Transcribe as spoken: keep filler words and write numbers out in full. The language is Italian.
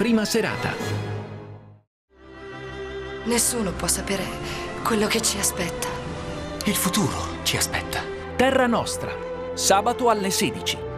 prima serata. Nessuno può sapere quello che ci aspetta. Il futuro ci aspetta. Terra Nostra, sabato alle sedici.